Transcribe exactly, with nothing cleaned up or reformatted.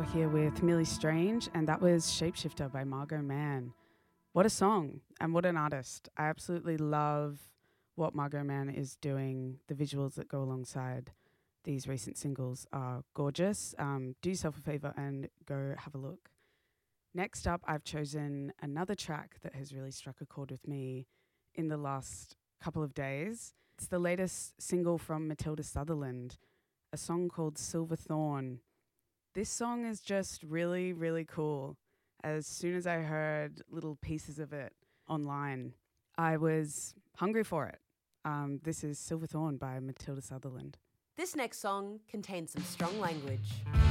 here with Millie Strange, and that was Shapeshifter by Margot Mann. What a song and what an artist. I absolutely love what Margot Mann is doing. The visuals that go alongside these recent singles are gorgeous. Um, do yourself a favor and go have a look. Next up, I've chosen another track that has really struck a chord with me in the last couple of days. It's the latest single from Matilda Sutherland, a song called Silver Thorn. This song is just really, really cool. As soon as I heard little pieces of it online, I was hungry for it. Um, this is Silver Thorn by Matilda Sutherland. This next song contains some strong language.